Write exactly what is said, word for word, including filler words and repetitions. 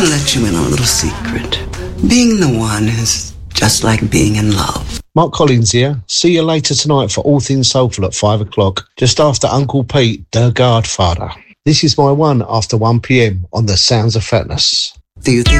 gonna let you in on a little secret. Being the one is just like being in love. Mark Collins here. See you later tonight for All Things Soulful at five o'clock, just after Uncle Pete, the Godfather. This is my one after one p.m. on the Sounds of Fatness. Do you think